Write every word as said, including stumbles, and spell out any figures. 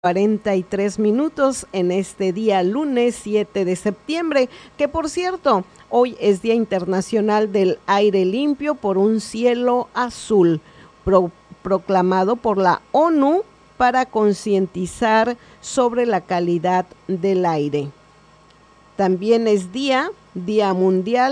cuarenta y tres minutos en este día lunes siete de septiembre, que por cierto, hoy es Día Internacional del Aire Limpio por un Cielo Azul, pro, proclamado por la ONU para concientizar sobre la calidad del aire. También es día, Día Mundial